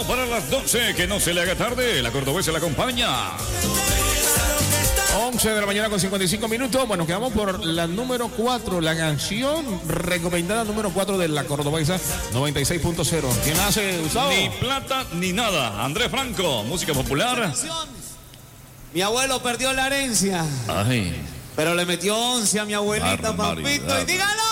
Ritmo para las 12, que no se le haga tarde. La cordobesa la acompaña. 11 de la mañana con 55 minutos. Bueno, quedamos por la número 4, la canción recomendada número 4 de la cordobesa 96.0. ¿Quién hace, Gustavo? Ni plata ni nada. Andrés Franco, música popular. Mi abuelo perdió la herencia. Ay. Pero le metió 11 a mi abuelita, Barbaridad. papito. Y dígalo.